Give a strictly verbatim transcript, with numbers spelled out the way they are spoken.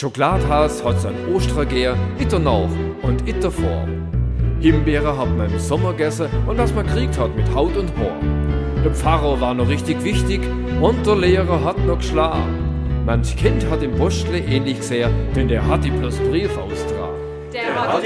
Schokoladhaus hat's an Ostergeher, itter nach und itter vor. Himbeere hat man im Sommer gegessen und was man kriegt hat mit Haut und Haar. Der Pfarrer war noch richtig wichtig und der Lehrer hat noch geschlagen. Manch Kind hat im Postle ähnlich gesehen, denn der hat die bloß Brief austragen. Der hat